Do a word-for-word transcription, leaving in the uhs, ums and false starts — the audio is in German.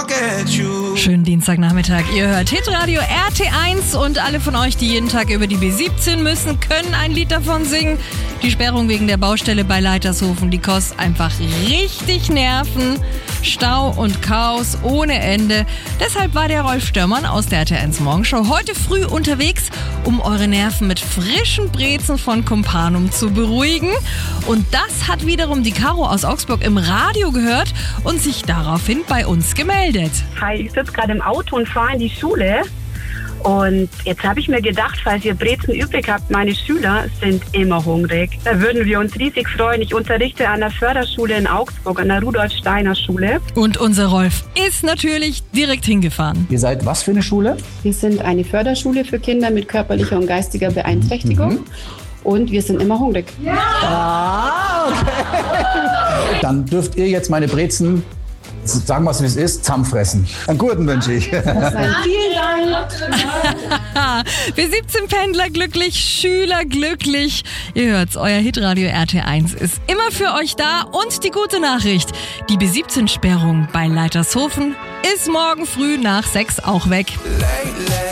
forget you. Schönen Dienstagnachmittag. Ihr hört Hitradio R T eins und alle von euch, die jeden Tag über die B siebzehn müssen, können ein Lied davon singen. Die Sperrung wegen der Baustelle bei Leitershofen, die kostet einfach richtig Nerven. Stau und Chaos ohne Ende. Deshalb war der Rolf Störmann aus der R T eins Morgenshow heute früh unterwegs, um eure Nerven mit frischen Brezen von Kumpanum zu beruhigen. Und das hat wiederum die Caro aus Augsburg im Radio gehört und sich daraufhin bei uns gemeldet. Hi, ich sitze gerade im Auto und fahre in die Schule. Und jetzt habe ich mir gedacht, falls ihr Brezen übrig habt, meine Schüler sind immer hungrig. Da würden wir uns riesig freuen. Ich unterrichte an der Förderschule in Augsburg, an der Rudolf-Steiner-Schule. Und unser Rolf ist natürlich direkt hingefahren. Ihr seid was für eine Schule? Wir sind eine Förderschule für Kinder mit körperlicher und geistiger Beeinträchtigung. Mhm. Und wir sind immer hungrig. Ja. Ah, okay. Dann dürft ihr jetzt meine Brezen, sagen wir es wie es ist, zusammenfressen. Einen guten wünsche ich. Vielen Dank. B siebzehn Pendler glücklich, Schüler glücklich. Ihr hört's, euer Hitradio R T eins ist immer für euch da. Und die gute Nachricht, die B siebzehn Sperrung bei Leitershofen ist morgen früh nach sechs auch weg. Lately